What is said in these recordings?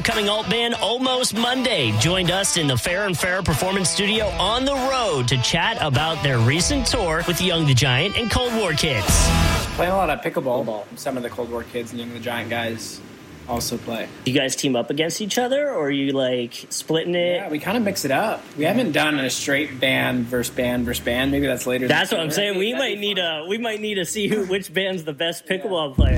upcoming alt band Almost Monday joined us in the Fair and Fair Performance Studio on the road to chat about their recent tour with Young the Giant and Cold War Kids. Playing a lot of pickleball. Some of the Cold War Kids and Young the Giant guys also play. Do you guys team up against each other, or are you like splitting it? Yeah, we kind of mix it up. We haven't done a straight band versus band versus band. Maybe that's later. That's what I'm saying. We might need to see which band's the best pickleball player.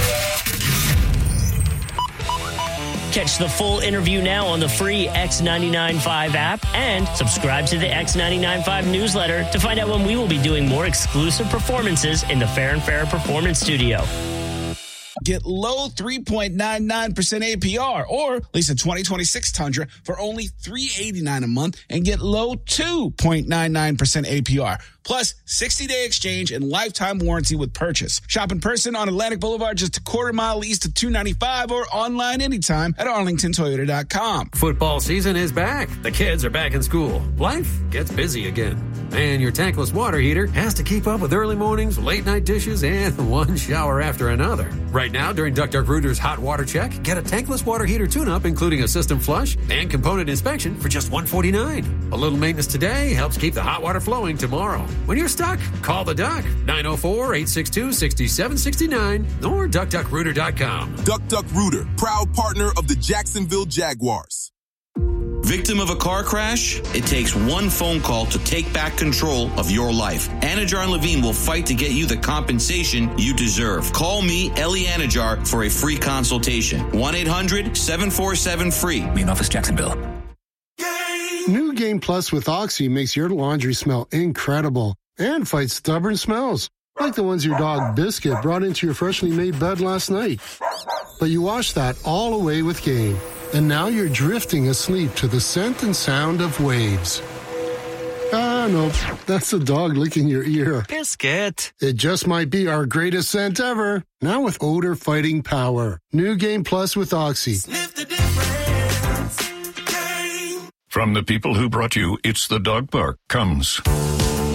Catch the full interview now on the free X99.5 app and subscribe to the X99.5 newsletter to find out when we will be doing more exclusive performances in the Fair and Fair Performance Studio. Get low 3.99% APR or lease a 2026 Tundra for only $389 a month and get low 2.99% APR. Plus 60-day exchange and lifetime warranty with purchase. Shop in person on Atlantic Boulevard just a quarter mile east of 295 or online anytime at arlingtontoyota.com. Football season is back. The kids are back in school. Life gets busy again. And your tankless water heater has to keep up with early mornings, late night dishes, and one shower after another. Right now, during Duck Rooter's Hot Water Check, get a tankless water heater tune-up, including a system flush and component inspection for just $149. A little maintenance today helps keep the hot water flowing tomorrow. When you're stuck, call the Duck, 904-862-6769 or DuckDuckRooter.com. Duck Rooter, proud partner of the Jacksonville Jaguars. Victim of a car crash? It takes one phone call to take back control of your life. Anajar and Levine will fight to get you the compensation you deserve. Call me, Ellie Anajar, for a free consultation. 1-800-747-FREE. Main office, Jacksonville. New Game Plus with Oxy makes your laundry smell incredible and fights stubborn smells, like the ones your dog Biscuit brought into your freshly made bed last night. But you wash that all away with Game, and now you're drifting asleep to the scent and sound of waves. Ah, no, that's the dog licking your ear. Biscuit. It just might be our greatest scent ever, now with odor-fighting power. New Game Plus with Oxy. Sniff the difference. From the people who brought you It's the Dog Park comes